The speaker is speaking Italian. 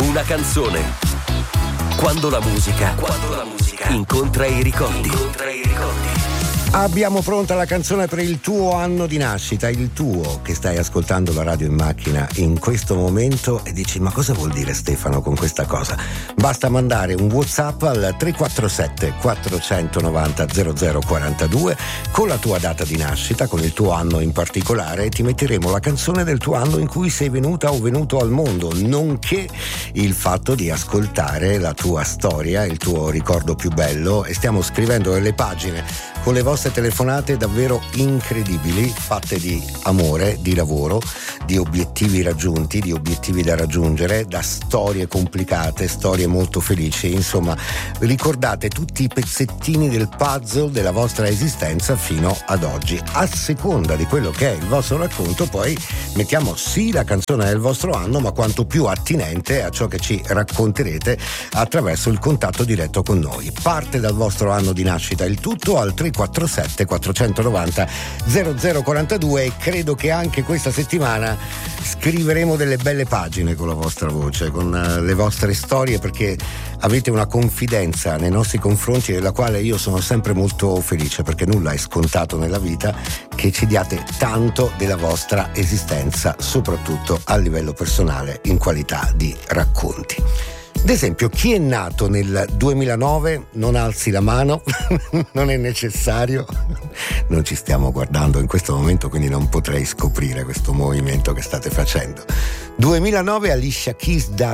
Una canzone. Quando la musica incontra i ricordi. Abbiamo pronta la canzone per il tuo anno di nascita, il tuo che stai ascoltando la radio in macchina in questo momento e dici: ma cosa vuol dire Stefano con questa cosa? Basta mandare un WhatsApp al 347 490 0042 con la tua data di nascita, con il tuo anno in particolare, e ti metteremo la canzone del tuo anno in cui sei venuta o venuto al mondo, nonché il fatto di ascoltare la tua storia, il tuo ricordo più bello, e stiamo scrivendo delle pagine con le vostre telefonate davvero incredibili, fatte di amore, di lavoro, di obiettivi raggiunti, di obiettivi da raggiungere, da storie complicate, storie molto felici. Insomma, ricordate tutti i pezzettini del puzzle della vostra esistenza fino ad oggi. A seconda di quello che è il vostro racconto, poi mettiamo sì la canzone del vostro anno, ma quanto più attinente a ciò che ci racconterete attraverso il contatto diretto con noi. Parte dal vostro anno di nascita il tutto al 347 490 0042 e credo che anche questa settimana scriveremo delle belle pagine con la vostra voce, con le vostre storie, perché avete una confidenza nei nostri confronti della quale io sono sempre molto felice, perché nulla è scontato nella vita, che ci diate tanto della vostra esistenza, soprattutto a livello personale, in qualità di racconti. Ad esempio, chi è nato nel 2009 non alzi la mano, non è necessario, non ci stiamo guardando in questo momento, quindi non potrei scoprire questo movimento che state facendo. 2009 Alicia Keys,